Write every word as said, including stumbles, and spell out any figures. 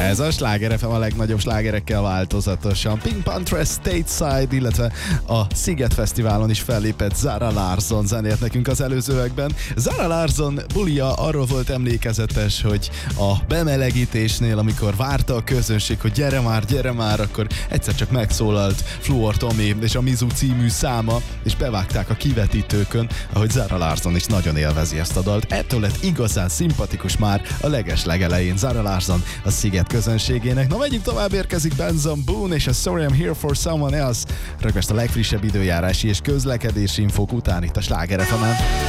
Ez a Sláger ef em a legnagyobb slágerekkel változatosan. Pink Panther Stateside, illetve a Sziget Fesztiválon is fellépett Zara Larsson zenélt nekünk az előzőekben. Zara Larsson bulia arról volt emlékezetes, hogy a bemelegítésnél, amikor várta a közönség, hogy gyere már, gyere már, akkor egyszer csak megszólalt Fluor Tomi és a Mizu című száma, és bevágták a kivetítőkön, ahogy Zara Larsson is nagyon élvezi ezt a dalt. Ettől lett igazán szimpatikus már a leges legelején Zara Larsson a Sziget közönségének. Na, megyünk tovább, érkezik Benson Boone és a Sorry I'm Here for Someone Else. Rögvest a legfrissebb időjárási és közlekedési infók után itt a Sláger ef emen.